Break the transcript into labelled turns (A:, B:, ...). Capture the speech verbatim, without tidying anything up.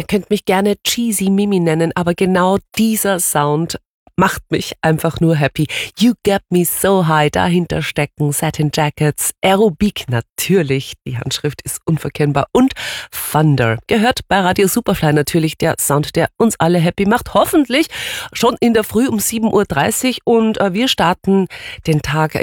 A: könnt mich gerne Cheesy Mimi nennen, aber genau dieser Sound macht mich einfach nur happy. You Get Me So High, dahinter stecken Satin Jackets, Aerobic natürlich, die Handschrift ist unverkennbar, und Thunder. Gehört bei Radio Superfly natürlich der Sound, der uns alle happy macht. Hoffentlich schon in der Früh um sieben Uhr dreißig und wir starten den Tag